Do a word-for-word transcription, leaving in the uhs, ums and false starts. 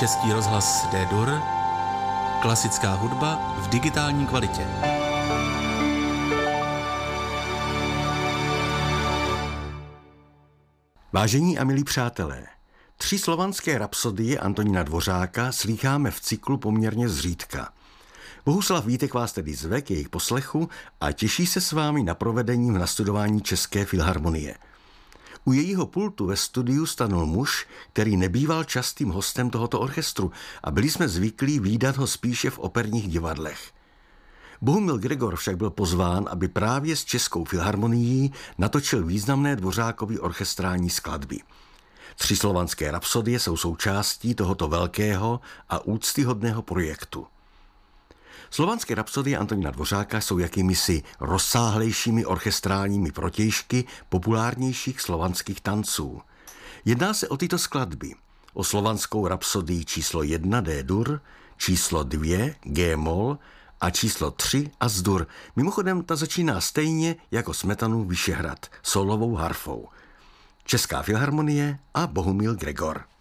Český rozhlas D-dur, klasická hudba v digitální kvalitě. Vážení a milí přátelé, tři slovanské rapsodie Antonína Dvořáka slýcháme v cyklu poměrně zřídka. Bohuslav Vítek vás tedy zve k jejich poslechu a těší se s vámi na provedení v nastudování České filharmonie. U jejího pultu ve studiu stanul muž, který nebýval častým hostem tohoto orchestru a byli jsme zvyklí vídat ho spíše v operních divadlech. Bohumil Gregor však byl pozván, aby právě s Českou filharmonií natočil významné Dvořákovy orchestrální skladby. Tři slovanské rapsodie jsou součástí tohoto velkého a úctyhodného projektu. Slovanské rapsodie Antonína Dvořáka jsou jakýmisi rozsáhlejšími orchestrálními protějšky populárnějších slovanských tanců. Jedná se o tyto skladby. O slovanskou rapsodii číslo jedna D-dur, číslo dvě G-mol a číslo tři As-dur. Mimochodem ta začíná stejně jako Smetanův Vyšehrad, solovou harfou. Česká filharmonie a Bohumil Gregor.